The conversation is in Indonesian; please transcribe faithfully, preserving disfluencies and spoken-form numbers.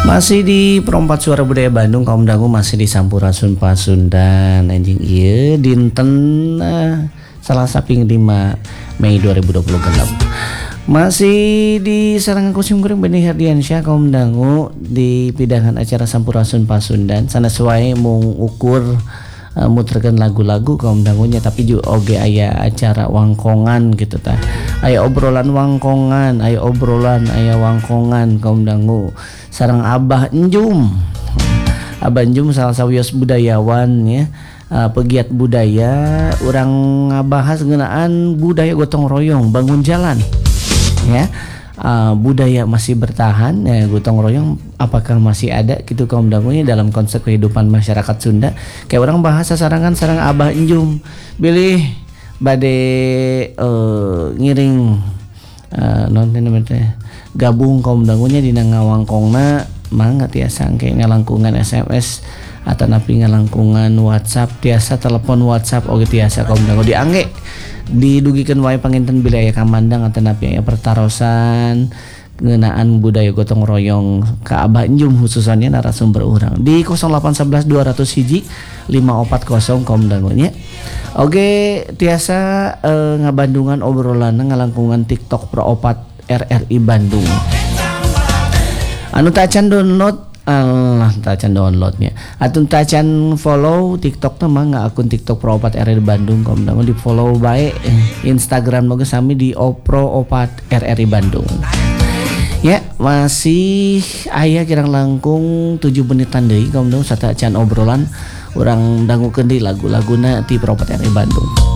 Masih di Perempat Suara Budaya Bandung, kaum dangu masih di Sampurasun Pasundan anjing ieu dinten uh, Salasa ping lima Mei dua ribu dua puluh genep. Masih di Sarangan Kusim Goreng Beni Herdiansyah kaum dangu di pidangan acara Sampurasun Pasundan sanes wae mung ukur uh, muterkeun lagu-lagu kaum dangunya, tapi juga oge aya acara wangkongan gitu tah. Aya obrolan wangkongan, aya obrolan, aya wangkongan kaum dangu. Sareng Abah Enjum. Abah Enjum salah sawios budayawan ya, uh, pegiat budaya, urang ngabahas ngeunaan budaya gotong royong, bangun jalan. Ya. Uh, budaya masih bertahan ya, gotong royong apakah masih ada gitu kaum dangunya dalam konsep kehidupan masyarakat Sunda. Kayak orang bahasa sarangan sareng Abah Enjum. Bilih bade uh, ngiring uh, non namanya gabung kaum dangunya dina ngawangkongna mangga tiasa engke ngalangkungan S M S atau napi ngalangkungan WhatsApp, tiasa telepon WhatsApp oge tiasa kaum dangu diangge didugikeun wae panginten bila aya kamandang atau napi aya pertarosan ngeunaan budaya gotong royong ka Abah Enjum khususannya narasumber urang di nol delapan satu satu dua nol nol lima empat nol kaum dangunya. Oge tiasa eh, ngabandungan obrolan ngalangkungan TikTok Proopat R R I Bandung. Anu tacan download, Allah tacan downloadnya. Atun tacan follow TikTok mah nggak akun TikTok Proopat R R I Bandung, kamu dangu di follow baik. Instagram logo sami di Proopat R R I Bandung. Ya masih aya kirang langkung tujuh menitan deui kamu dangu satacan obrolan urang dangukeun di lagu-laguna ti Proopat R R I Bandung.